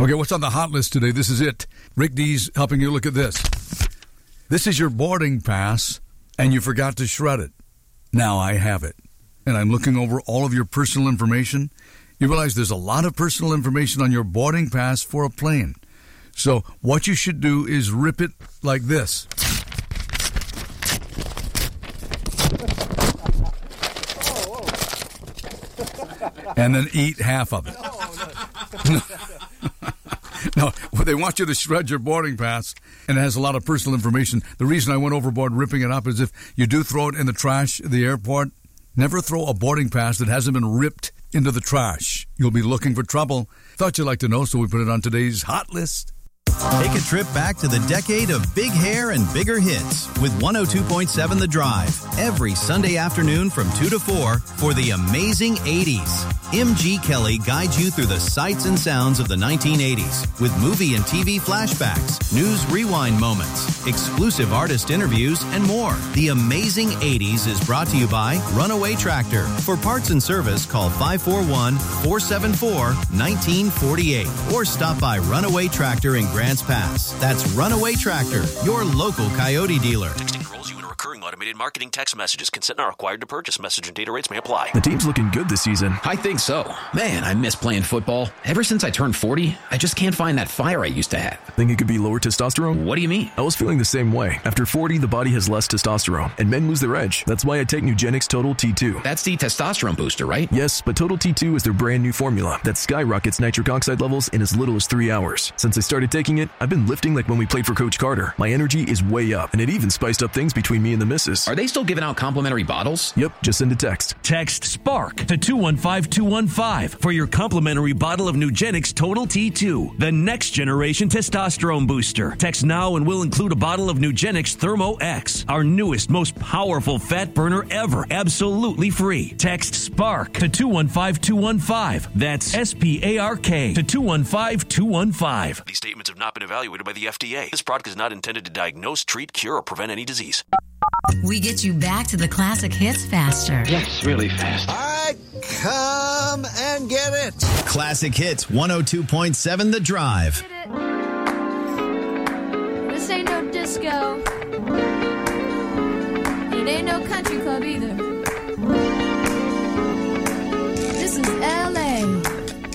Okay, what's on the hot list today? This is it. Rick D's helping you look at this. This is your boarding pass, and you forgot to shred it. Now I have it, and I'm looking over all of your personal information. You realize there's a lot of personal information on your boarding pass for a plane. So what you should do is rip it like this. And then eat half of it. No, they want you to shred your boarding pass, and it has a lot of personal information. The reason I went overboard ripping it up is if you do throw it in the trash at the airport, never throw a boarding pass that hasn't been ripped into the trash. You'll be looking for trouble. Thought you'd like to know, so we put it on today's hot list. Take a trip back to the decade of big hair and bigger hits with 102.7 The Drive every Sunday afternoon from 2 to 4 for the amazing 80s. MG Kelly guides you through the sights and sounds of the 1980s with movie and TV flashbacks, news rewind moments, exclusive artist interviews, and more. The amazing 80s is brought to you by Runaway Tractor. For parts and service, call 541-474-1948 or stop by Runaway Tractor in Grants Pass. That's Runaway Tractor, your local Coyote dealer. Texting enrolls you in a recurring automated marketing text messages. Consent not required to purchase. Message and data rates may apply. The team's looking good this season. I think so. Man, I miss playing football. Ever since I turned 40, I just can't find that fire I used to have. Think it could be lower testosterone? What do you mean? I was feeling the same way. After 40, the body has less testosterone, and men lose their edge. That's why I take Nugenix Total T2. That's the testosterone booster, right? Yes, but Total T2 is their brand new formula that skyrockets nitric oxide levels in as little as 3 hours. Since I started taking it, I've been lifting like when we played for Coach Carter. My energy is way up, and it even spiced up things between me and the missus. Are they still giving out complimentary bottles? Yep, just send a text. Text SPARK to 215-215 for your complimentary bottle of Nugenix Total T2, the next generation testosterone booster. Text now and we'll include a bottle of Nugenix Thermo X, our newest, most powerful fat burner ever, absolutely free. Text SPARK to 215-215. That's SPARK to 215-215. These statements have not been evaluated by the FDA. This product is not intended to diagnose, treat, cure, or prevent any disease. We get you back to the classic hits faster. Yes, really fast. All right, come and get it. Classic Hits 102.7 The Drive. This ain't no disco. It ain't no country club either.